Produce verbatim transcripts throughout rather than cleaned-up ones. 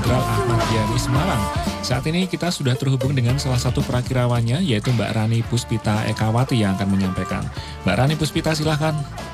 Katedral Ahmad Yani Semarang. Saat ini kita sudah terhubung dengan salah satu prakirawannya, yaitu Mbak Rani Puspita Ekawati yang akan menyampaikan. Mbak Rani Puspita, silahkan.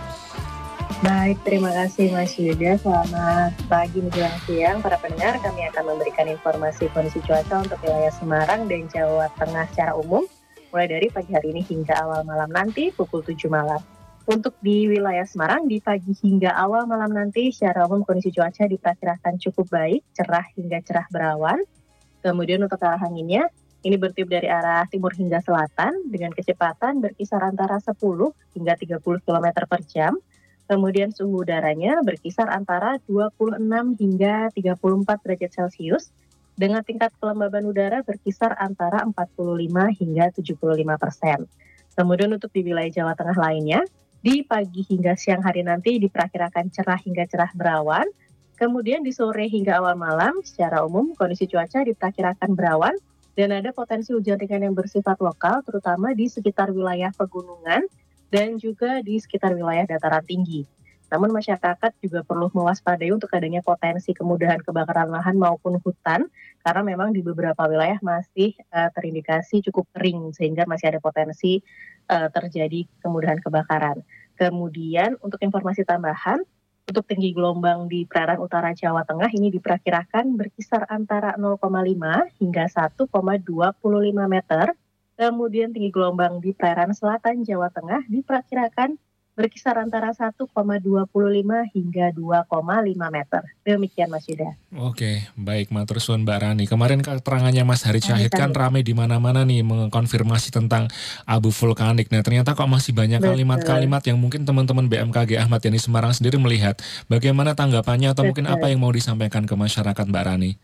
Baik, terima kasih Mas Yuda. Selamat pagi menjelang siang. Para pendengar, kami akan memberikan informasi kondisi cuaca untuk wilayah Semarang dan Jawa Tengah secara umum, mulai dari pagi hari ini hingga awal malam nanti pukul tujuh malam. Untuk di wilayah Semarang, di pagi hingga awal malam nanti secara umum kondisi cuaca diperkirakan cukup baik, cerah hingga cerah berawan. Kemudian untuk arah anginnya, ini bertiup dari arah timur hingga selatan dengan kecepatan berkisar antara sepuluh hingga tiga puluh kilometer per jam. Kemudian suhu udaranya berkisar antara dua puluh enam hingga tiga puluh empat derajat Celcius dengan tingkat kelembaban udara berkisar antara empat puluh lima hingga tujuh puluh lima persen. Kemudian untuk di wilayah Jawa Tengah lainnya, di pagi hingga siang hari nanti diperkirakan cerah hingga cerah berawan. Kemudian di sore hingga awal malam secara umum kondisi cuaca diperkirakan berawan dan ada potensi hujan ringan yang bersifat lokal terutama di sekitar wilayah pegunungan dan juga di sekitar wilayah dataran tinggi. Namun masyarakat juga perlu mewaspadai untuk adanya potensi kemudahan kebakaran lahan maupun hutan karena memang di beberapa wilayah masih uh, terindikasi cukup kering sehingga masih ada potensi uh, terjadi kemudahan kebakaran. Kemudian untuk informasi tambahan, untuk tinggi gelombang di perairan utara Jawa Tengah ini diperkirakan berkisar antara nol koma lima hingga satu koma dua lima meter. Kemudian tinggi gelombang di perairan selatan Jawa Tengah diperkirakan berkisar antara satu koma dua lima hingga dua koma lima meter. Demikian Mas Yuda. Oke, baik Matur suwun Mbak Rani. Kemarin keterangannya Mas Hari Syahid kan ramai di mana-mana nih mengkonfirmasi tentang abu vulkanik. Nah, ternyata kok masih banyak Betul. kalimat-kalimat yang mungkin teman-teman B M K G Ahmad Yani Semarang sendiri melihat. Bagaimana tanggapannya atau Betul. mungkin apa yang mau disampaikan ke masyarakat Mbak Rani?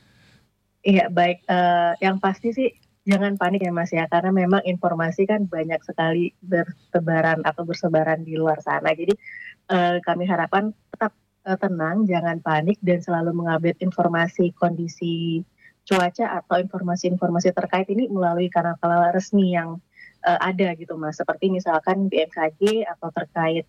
Iya, baik. Uh, yang pasti sih jangan panik ya Mas ya, karena memang informasi kan banyak sekali bertebaran atau bersebaran di luar sana. Jadi eh, kami harapkan tetap eh, tenang, jangan panik dan selalu mengupdate informasi kondisi cuaca atau informasi-informasi terkait ini melalui kanal-kanal resmi yang eh, ada gitu Mas. Seperti misalkan B M K G atau terkait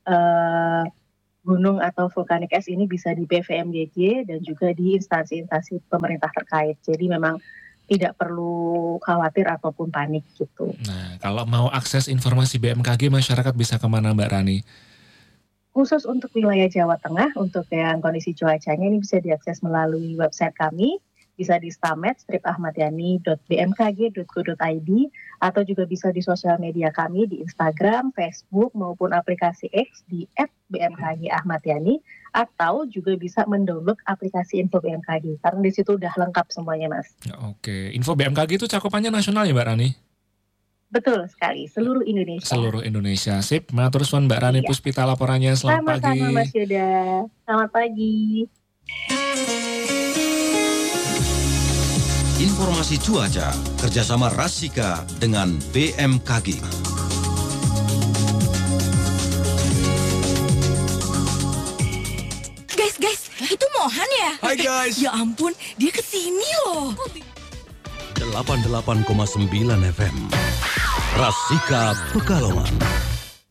eh, gunung atau vulkanik es ini bisa di P V M G G dan juga di instansi-instansi pemerintah terkait. Jadi memang tidak perlu khawatir ataupun panik gitu. Nah, kalau mau akses informasi B M K G, masyarakat bisa kemana Mbak Rani? Khusus untuk wilayah Jawa Tengah, untuk yang kondisi cuacanya ini bisa diakses melalui website kami, bisa di stamed strip ahmadyani dot b m k g dot go dot i d atau juga bisa di sosial media kami di Instagram, Facebook maupun aplikasi X di et b m k g ahmadyani atau juga bisa mendownload aplikasi Info B M K G karena di situ udah lengkap semuanya Mas. Oke, Info B M K G itu cakupannya nasional ya Mbak Rani? Betul sekali, seluruh Indonesia. Seluruh Indonesia, sip. Matur suwun Mbak Rani iya. Puspita laporannya, selamat Sama-sama, pagi. Sama-sama Mas Yuda, selamat pagi. Informasi cuaca kerjasama Rasika dengan B M K G. Guys, guys, itu Mohan ya? Hai guys. Ya ampun, dia kesini loh. delapan puluh delapan koma sembilan F M Rasika Pekalongan.